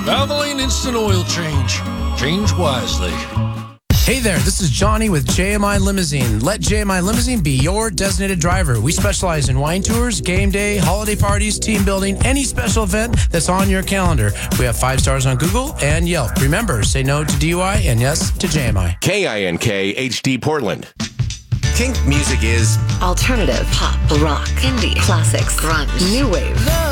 Valvoline Instant Oil Change. Change wisely. Hey there, this is Johnny with JMI Limousine. Let JMI Limousine be your designated driver. We specialize in wine tours, game day, holiday parties, team building, any special event that's on your calendar. We have 5 stars on Google and Yelp. Remember, say no to DUI and yes to JMI. KINK HD Portland. Kink music is alternative, pop, rock, indie, classics, grunge, new wave.